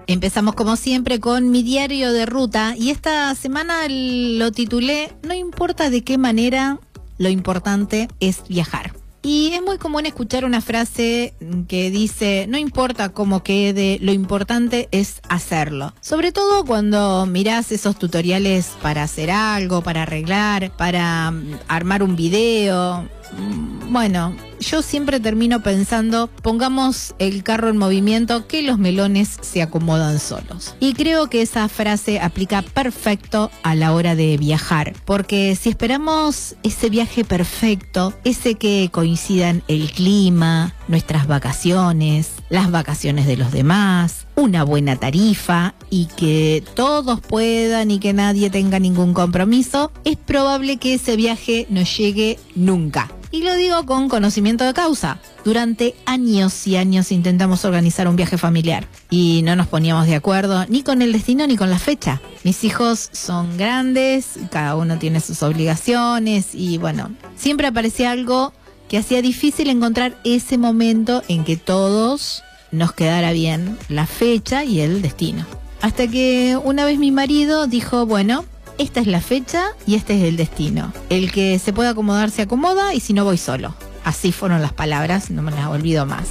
Empezamos como siempre con mi diario de ruta y esta semana lo titulé No importa de qué manera, lo importante es viajar. Y es muy común escuchar una frase que dice, no importa cómo quede, lo importante es hacerlo. Sobre todo cuando mirás esos tutoriales para hacer algo, para arreglar, para armar un video. Bueno, yo siempre termino pensando, pongamos el carro en movimiento, que los melones se acomodan solos. Y creo que esa frase aplica perfecto a la hora de viajar, porque si esperamos ese viaje perfecto, ese que coincidan el clima, nuestras vacaciones, las vacaciones de los demás, una buena tarifa y que todos puedan y que nadie tenga ningún compromiso, es probable que ese viaje no llegue nunca. Y lo digo con conocimiento de causa. Durante años y años intentamos organizar un viaje familiar y no nos poníamos de acuerdo ni con el destino ni con la fecha. Mis hijos son grandes, cada uno tiene sus obligaciones y bueno, siempre aparecía algo que hacía difícil encontrar ese momento en que todos nos quedara bien la fecha y el destino. Hasta que una vez mi marido dijo, bueno, esta es la fecha y este es el destino. El que se pueda acomodar se acomoda y si no voy solo. Así fueron las palabras, no me las olvido más.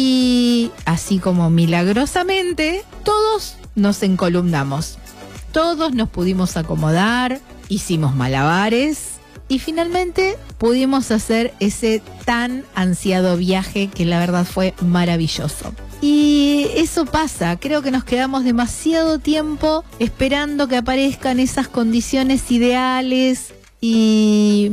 Y así como milagrosamente, todos nos encolumnamos. Todos nos pudimos acomodar, hicimos malabares y finalmente pudimos hacer ese tan ansiado viaje que la verdad fue maravilloso. Y eso pasa, creo que nos quedamos demasiado tiempo esperando que aparezcan esas condiciones ideales y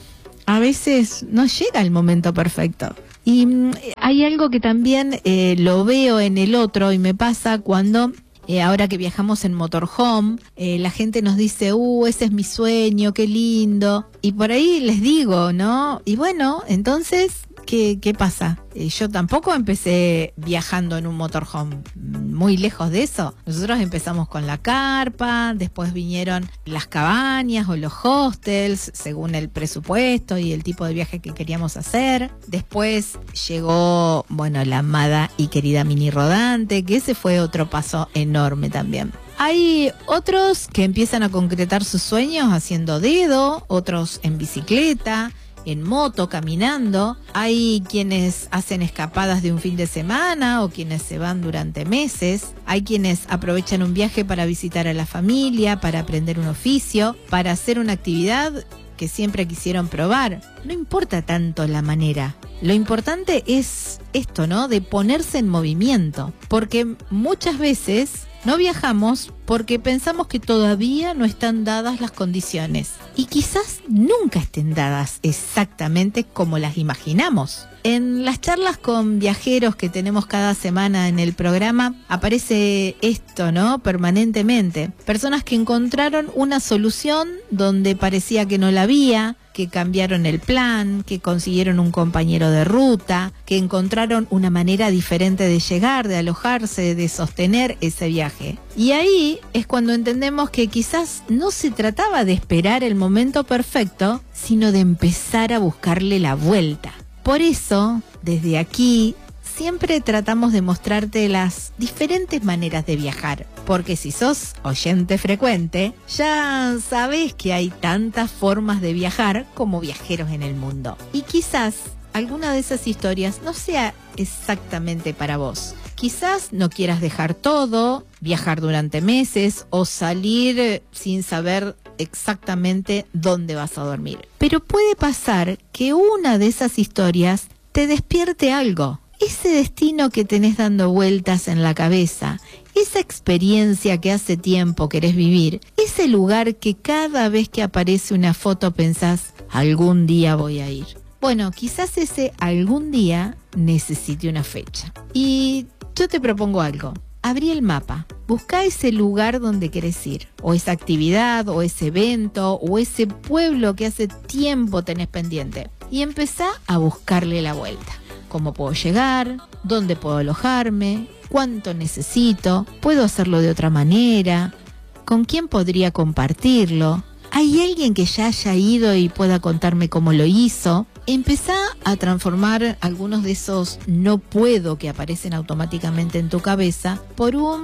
a veces no llega el momento perfecto. Y hay algo que también lo veo en el otro y me pasa cuando ahora que viajamos en motorhome, la gente nos dice, ese es mi sueño, qué lindo. Y por ahí les digo, ¿no? Y bueno, entonces, ¿qué pasa? Yo tampoco empecé viajando en un motorhome, muy lejos de eso. Nosotros empezamos con la carpa, después vinieron las cabañas o los hostels, según el presupuesto y el tipo de viaje que queríamos hacer. Después llegó, bueno, la amada y querida mini rodante, que ese fue otro paso enorme también. Hay otros que empiezan a concretar sus sueños haciendo dedo, otros en bicicleta, en moto, caminando. Hay quienes hacen escapadas de un fin de semana o quienes se van durante meses. Hay quienes aprovechan un viaje para visitar a la familia, para aprender un oficio, para hacer una actividad que siempre quisieron probar. No importa tanto la manera. Lo importante es esto, ¿no? De ponerse en movimiento. Porque muchas veces no viajamos porque pensamos que todavía no están dadas las condiciones. Y quizás nunca estén dadas exactamente como las imaginamos. En las charlas con viajeros que tenemos cada semana en el programa, aparece esto, ¿no? Permanentemente. Personas que encontraron una solución donde parecía que no la había, que cambiaron el plan, que consiguieron un compañero de ruta, que encontraron una manera diferente de llegar, de alojarse, de sostener ese viaje. Y ahí es cuando entendemos que quizás no se trataba de esperar el momento perfecto, sino de empezar a buscarle la vuelta. Por eso, desde aquí, siempre tratamos de mostrarte las diferentes maneras de viajar, porque si sos oyente frecuente, ya sabés que hay tantas formas de viajar como viajeros en el mundo. Y quizás alguna de esas historias no sea exactamente para vos. Quizás no quieras dejar todo, viajar durante meses o salir sin saber exactamente dónde vas a dormir. Pero puede pasar que una de esas historias te despierte algo. Ese destino que tenés dando vueltas en la cabeza, esa experiencia que hace tiempo querés vivir, ese lugar que cada vez que aparece una foto pensás, algún día voy a ir. Bueno, quizás ese algún día necesite una fecha. Y yo te propongo algo. Abrí el mapa, buscá ese lugar donde querés ir, o esa actividad, o ese evento, o ese pueblo que hace tiempo tenés pendiente, y empezá a buscarle la vuelta. ¿Cómo puedo llegar? ¿Dónde puedo alojarme? ¿Cuánto necesito? ¿Puedo hacerlo de otra manera? ¿Con quién podría compartirlo? ¿Hay alguien que ya haya ido y pueda contarme cómo lo hizo? Empezá a transformar algunos de esos no puedo que aparecen automáticamente en tu cabeza por un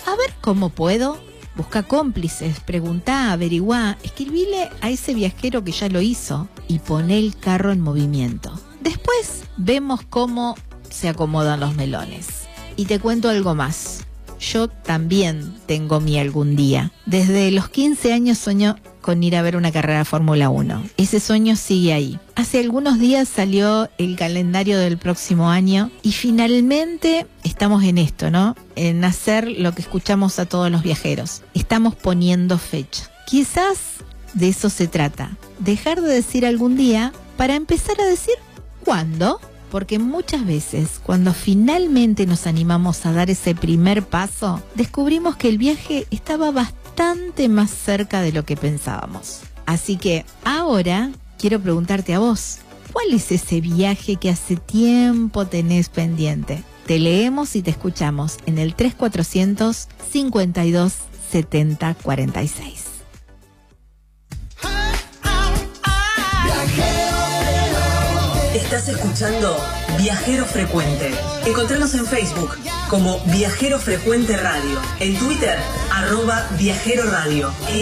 A ver cómo puedo. Busca cómplices, preguntá, averiguá, escribile a ese viajero que ya lo hizo y poné el carro en movimiento. Después vemos cómo se acomodan los melones. Y te cuento algo más. Yo también tengo mi algún día. Desde los 15 años sueño con ir a ver una carrera de Fórmula 1. Ese sueño sigue ahí. Hace algunos días salió el calendario del próximo año y finalmente estamos en esto, ¿no? En hacer lo que escuchamos a todos los viajeros. Estamos poniendo fecha. Quizás de eso se trata. Dejar de decir algún día para empezar a decir ¿cuándo? Porque muchas veces, cuando finalmente nos animamos a dar ese primer paso, descubrimos que el viaje estaba bastante más cerca de lo que pensábamos. Así que ahora quiero preguntarte a vos, ¿cuál es ese viaje que hace tiempo tenés pendiente? Te leemos y te escuchamos en el 3400 52 70 46. Estás escuchando Viajero Frecuente. Encontranos en Facebook como Viajero Frecuente Radio. En Twitter, @Viajero Radio.